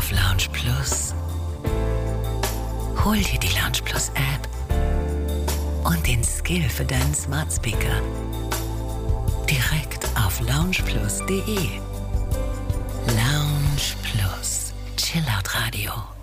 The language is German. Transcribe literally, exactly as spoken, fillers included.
auf Lounge Plus. Hol dir die Lounge Plus App und den Skill für deinen Smart Speaker direkt auf loungeplus punkt de. Lounge Plus, Chillout Radio.